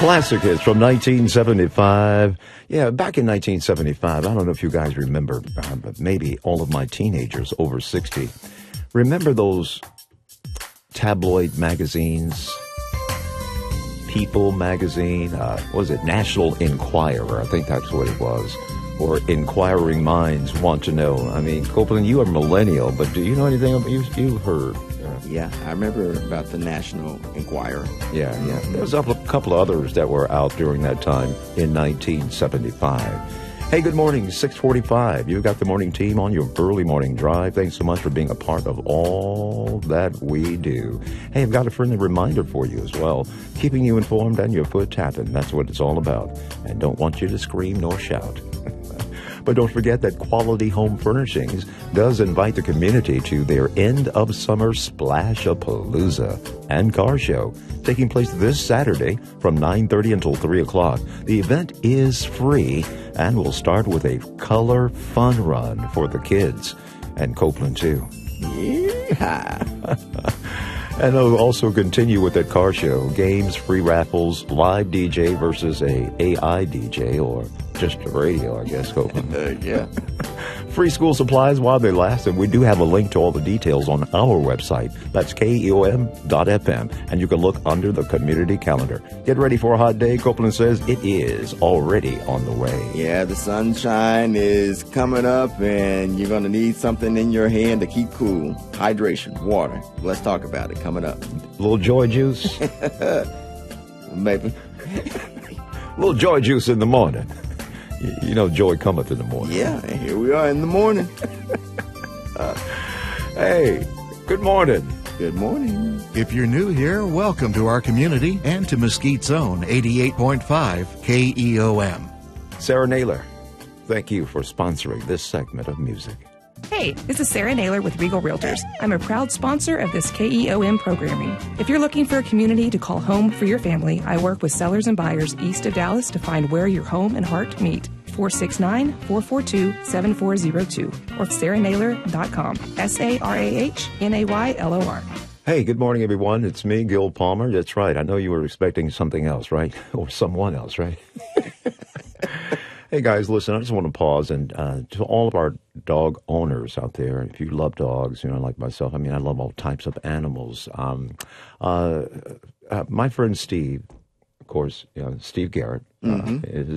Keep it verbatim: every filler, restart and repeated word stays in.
Classic hits from nineteen seventy-five. Yeah, back in nineteen seventy-five, I don't know if you guys remember, uh, but maybe all of my teenagers over sixty. Remember those tabloid magazines? People magazine, uh, what was it? National Enquirer, I think that's what it was. Or Inquiring Minds Want to Know. I mean, Copeland, you are millennial, but do you know anything about you? You heard. Uh, yeah, I remember about the National Enquirer. Yeah, yeah. There was a couple of others that were out during that time in nineteen seventy-five. Hey, good morning, six forty-five. You've got the morning team on your early morning drive. Thanks so much for being a part of all that we do. Hey, I've got a friendly reminder for you as well. Keeping you informed and your foot tapping. That's what it's all about. And don't want you to scream nor shout. But don't forget that Quality Home Furnishings does invite the community to their end of summer Splash-a-Palooza and car show taking place this Saturday from nine thirty until three o'clock. The event is free and will start with a color fun run for the kids and Copeland too. Yeah. And it'll also continue with that car show, games, free raffles, live D J versus a AI D J or just a radio, I guess, Copeland. Uh, yeah. Free school supplies while they last, and we do have a link to all the details on our website. That's K E O M dot F M, and you can look under the community calendar. Get ready for a hot day. Copeland says it is already on the way. Yeah, the sunshine is coming up, and you're going to need something in your hand to keep cool. Hydration, water. Let's talk about it coming up. A little joy juice. Maybe. A little joy juice in the morning. You know, joy cometh in the morning. Yeah, and here we are in the morning. uh, hey, good morning. Good morning. If you're new here, welcome to our community and to Mesquite Zone eighty-eight point five K E O M. Sarah Naylor, thank you for sponsoring this segment of music. Hey, this is Sarah Naylor with Regal Realtors. I'm a proud sponsor of this K E O M programming. If you're looking for a community to call home for your family, I work with sellers and buyers east of Dallas to find where your home and heart meet. four six nine, four four two, seven four zero two or sarah naylor dot com. S A R A H N A Y L O R. Hey, good morning, everyone. It's me, Gil Palmer. That's right. I know you were expecting something else, right? Or someone else, right? Hey, guys, listen, I just want to pause and uh, to all of our dog owners out there, if you love dogs, you know, like myself, I mean, I love all types of animals. Um, uh, uh, my friend Steve, of course, you know, Steve Garrett, mm-hmm. uh, is